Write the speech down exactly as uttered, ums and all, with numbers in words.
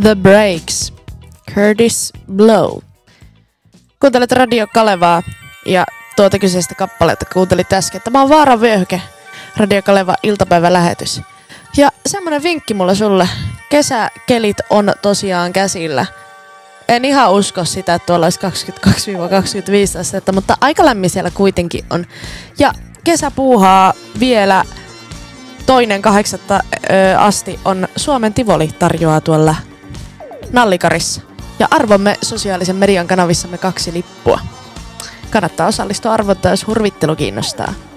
The Breaks, Curtis Blow. Kuuntelet Radio Kalevaa ja tuota kyseistä kappaletta kuuntelit äsken. Tämä on Vaaran vyöhyke, Radio Kaleva iltapäivälähetys. Ja semmonen vinkki mulla sulle. Kesäkelit on tosiaan käsillä. En ihan usko sitä, että tuolla olisi kaksikymmentäkaksi kaksikymmentäviisi astetta, mutta aika lämmin siellä kuitenkin on. Ja kesäpuuhaa vielä toinen kahdeksatta ö, asti on Suomen Tivoli tarjoaa tuolla Nallikarissa. Ja arvomme sosiaalisen median kanavissamme kaksi lippua. Kannattaa osallistua arvontaan, jos hurvittelu kiinnostaa.